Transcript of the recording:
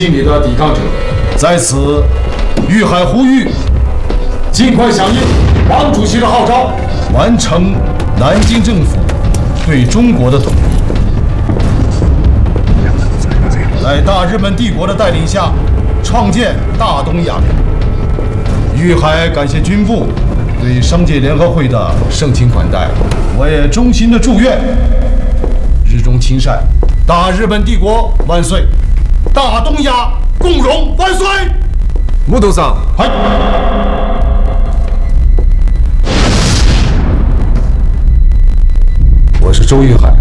心里的抵抗者， 在此，玉海呼吁， 尽快响应王主席的号召， 完成南京政府对中国的统一。在大日本帝国的带领下，创建大东亚。玉海感谢军部对商界联合会的盛情款待，我也衷心的祝愿日中亲善，大日本帝国万岁，大东亚共荣万岁。 武藤さん。 はい。 我是周玉海。